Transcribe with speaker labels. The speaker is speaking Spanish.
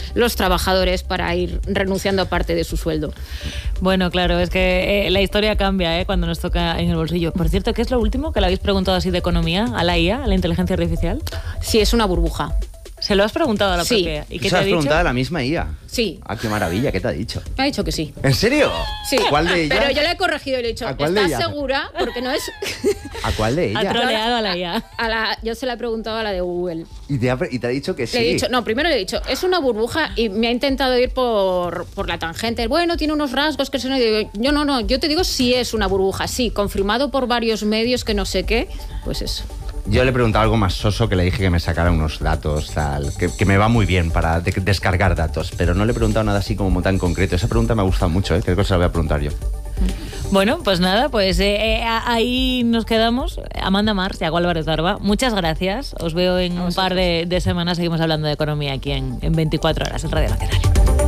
Speaker 1: los trabajadores para ir renunciando a parte de su sueldo.
Speaker 2: Bueno, claro, es que la historia cambia cuando nos toca en el bolsillo. Por cierto, ¿qué es lo último que le habéis preguntado así de economía a la IA, a la inteligencia artificial?
Speaker 1: Sí, es una burbuja.
Speaker 2: ¿Se lo has preguntado a la propia? ¿Y qué te ha dicho?
Speaker 3: ¿Se lo has preguntado a la misma IA?
Speaker 1: Sí.
Speaker 3: Ah, qué maravilla, ¿qué te ha dicho?
Speaker 1: Me ha dicho que sí.
Speaker 3: ¿En serio?
Speaker 1: Sí.
Speaker 3: ¿Cuál de ellas?
Speaker 1: Pero yo le he corregido y le he dicho,
Speaker 3: ¿A cuál de
Speaker 1: ¿estás
Speaker 3: ellas?
Speaker 1: segura? Porque no es...
Speaker 3: ¿A cuál de ellas?
Speaker 2: Ha troleado a la IA.
Speaker 1: Yo se la he preguntado a la de Google.
Speaker 3: ¿Y te ha dicho que sí?
Speaker 1: Le he dicho, primero le he dicho, es una burbuja y me ha intentado ir por la tangente. Bueno, tiene unos rasgos que se no... Yo no, yo te digo si es una burbuja, sí, confirmado por varios medios que no sé qué, pues eso.
Speaker 3: Yo le he preguntado algo más soso, que le dije que me sacara unos datos, tal, que me va muy bien para descargar datos, pero no le he preguntado nada así como tan concreto. Esa pregunta me ha gustado mucho, creo que se la voy a preguntar yo.
Speaker 2: Bueno, pues nada, pues ahí nos quedamos. Amanda Mars y Iago Álvarez Barba, muchas gracias. Os veo en un par de semanas. Seguimos hablando de economía aquí en 24 horas en Radio Nacional.